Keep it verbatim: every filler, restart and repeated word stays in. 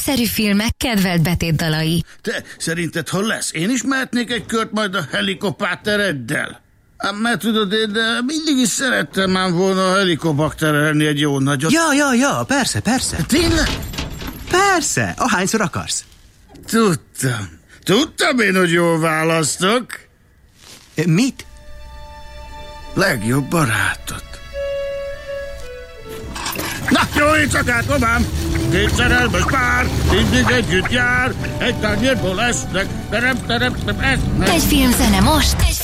Népszerű filmek kedvelt betétdalai. Te szerinted hol lesz? Én is mehetnék egy kört majd a helikoptereddel? Mert tudod, én mindig is szerettem már volna a helikopterelni egy jó nagyot. Ja, ja, ja, persze, persze. Tényleg? Persze, ahányszor akarsz. Tudtam. Tudtam én, hogy jól választok. Mit? Legjobb barátot. Na, jó éjszakát, komám! Két szerelmes pár, mindig együtt jár, egy tányérból esznek, terem, terem, terem, esznek. Egy filmzene most, egy